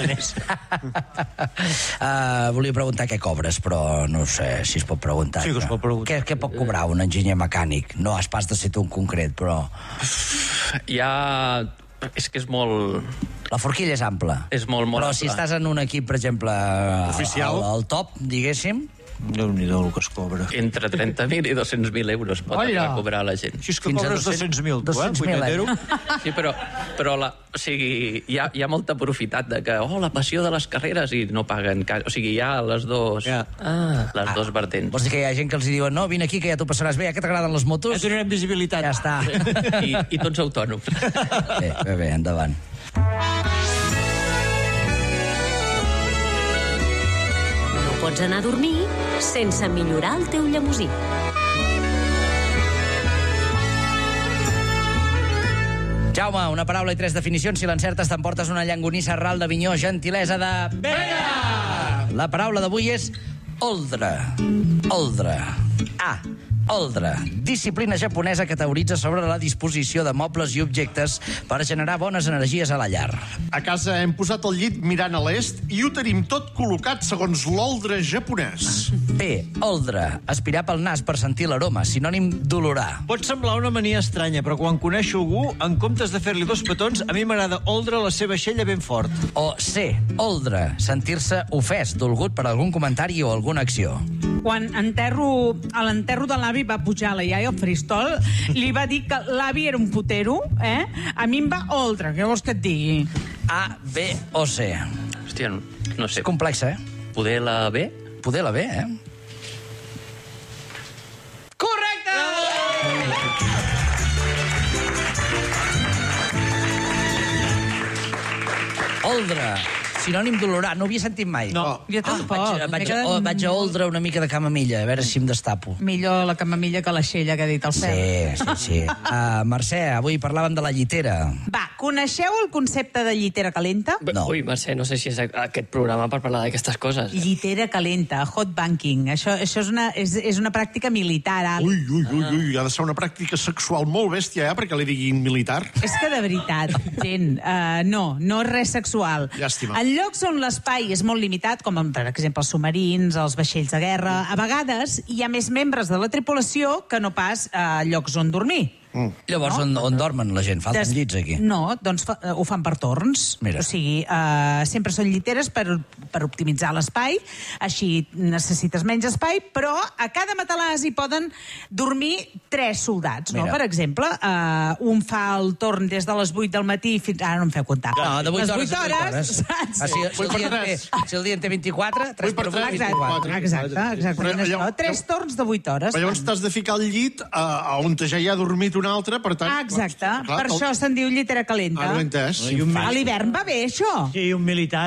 Volia preguntar què cobres, però no sé si es pot preguntar. Sí que es pot preguntar. Què pot cobrar un enginyer mecànic? No has pas de ser tu en concret, però... És que és molt... La forquilla és ampla. És molt Però ampla. si estàs en un equip, per exemple, oficial, al top, diguéssim... Déu-n'hi-do el que es cobra. Entre 30.000 i 200.000 euros pot cobrar la gent. Si és que Fins a cobres 200.000, tu, 200.000, Sí, però o sigui, hi ha molta profitat de que, la passió de les carreres, i no paguen... O sigui, hi ha les dos vertents. Vols dir que hi ha gent que els diuen no, vine aquí que ja t'ho passaràs bé, ja que t'agraden les motos... Ja donarem visibilitat. Ja està. I tots autònoms. Bé, endavant. Pots anar a dormir sense millorar el teu llemosí. Jaume, una paraula i 3 definicions. Si l'encertes t'emportes una llangonissa ral d'Avinyó, gentilesa de... Vinga! La paraula d'avui és ordre. Ordre. Ordre. Disciplina japonesa que teoritza sobre la disposició de mobles i objectes per generar bones energies a la llar. A casa hem posat el llit mirant a l'est i ho tenim tot col·locat segons l'ordre japonès. B. Ordre. Aspirar pel nas per sentir l'aroma, sinònim d'olorar. Pot semblar una mania estranya, però quan coneixo algú, en comptes de fer-li 2 petons, a mi m'agrada oldre la seva aixella ben fort. O C. Ordre. Sentir-se ofès, dolgut per algun comentari o alguna acció. Quan a l'enterro de l'avi va pujar la iaia al faristol, li va dir que l'avi era un putero, A mi em va ordre, què vols que et digui? A, B o C. Hòstia, no sé. És complexa, Poder la B? Poder la B, Correcte! Ordre. Sinònim d'olorar, no ho havia sentit mai. No. Jo tampoc. Vaig a ordre una mica de camamilla, a veure si em destapo. Millor la camamilla que l'aixella que ha dit el Fer. Sí. Mercè, avui parlàvem de la llitera. Va, coneixeu el concepte de llitera calenta? No. Ui, Mercè, no sé si és aquest programa per parlar d'aquestes coses. Llitera calenta, hot banking. Això és una pràctica militar, Àlex. Ui, ha de ser una pràctica sexual molt bèstia, perquè li diguin militar. És que de veritat, gent, no és res sexual. Llàstima. En llocs on l'espai és molt limitat, com per exemple els submarins, els vaixells de guerra, a vegades hi ha més membres de la tripulació que no pas a llocs on dormir. Llavors, on dormen la gent? Falten llits aquí? No, doncs ho fan per torns. Mira. O sigui, sempre són lliteres per optimitzar l'espai, així necessites menys espai, però a cada matalàs hi poden dormir 3 soldats, no? Mira. Per exemple, un fa el torn des de les 8 del matí fins... Ara no em feu comptar. No, de 8 hores a 8 hores. Saps? Si el dia en té 24, 3 per 8, 24. Exacte. 3 torns de 8 hores. Però llavors t'has de ficar el llit on ja hi ha dormit un altre, per tant... Exacte. Per això se'n diu llitera calenta. Ara ho he entès. A l'hivern va bé, això. Sí, un militar,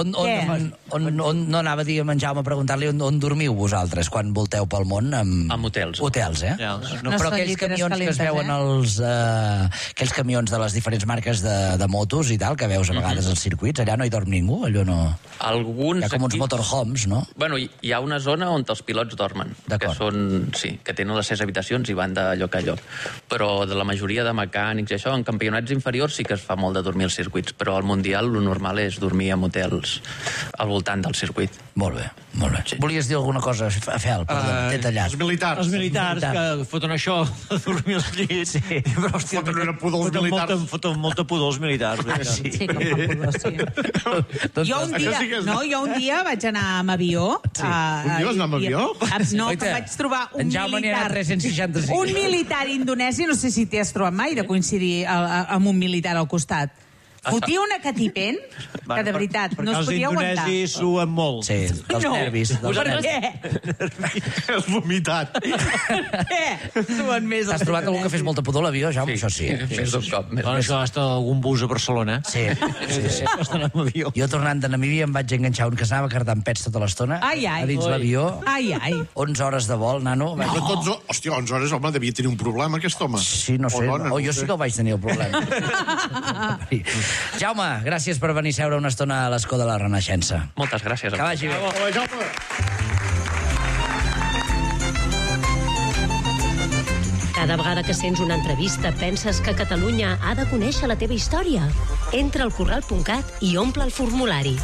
On no anava a dir a en Jaume a preguntar-li on dormiu vosaltres quan volteu pel món? Amb hotels. Hotels, Ja, no però són aquells lliteres camions que es calentes, veuen aquells camions de les diferents marques de motos i tal, que veus a vegades als circuits, allà no hi dorm ningú, allò no... Alguns Hi ha com uns motorhomes, no? Bueno, hi ha una zona on els pilots dormen, que tenen les 6 habitacions i van de lloc a lloc. Però de la majoria de mecànics i això, en campionats inferiors sí que es fa molt de dormir als circuits, però al Mundial lo normal és dormir en hotels al voltant del circuit. Molt bé. Sí. Volies dir alguna cosa, Fel? T'he tallat. Els militars. Que foten això, a dormir als llits. Sí. Però, hòstia, Foten una pudor als militars. Foten molta pudor als militars. Sí, com fa pudor, sí. Jo un dia vaig anar amb avió. Un dia vas anar amb avió? No, que vaig trobar un militar... 365. Un militar indonesi, no sé si t'hi has trobat mai, de coincidir amb un militar al costat. Fotia una catipent que, de veritat, no es podia aguantar. Els indonesis suen molt. Sí, dels nervis. Per què? És vomitat. Què? Suen més. T'has trobat algú que fes molta pudor a l'avió, Jaume? Això sí. Més d'un cop. Bueno, això hasta algun bus a Barcelona. Sí. Estan amb avió. Jo, tornant de Namíbia, em vaig enganxar un que s'anava cardant pets tota l'estona. A dins l'avió. 11 hores de vol, nano. Hòstia, 11 hores, home, devia tenir un problema, aquest home. Sí, no sé. O jo sí que el vaig tenir, el problema. Jaume, gràcies per venir a seure una estona a l'escó de la Renaixença. Moltes gràcies. Que vagi bé. Cada vegada que sents una entrevista penses que Catalunya ha de conèixer la teva història. Entra al corral.cat i omple el formulari.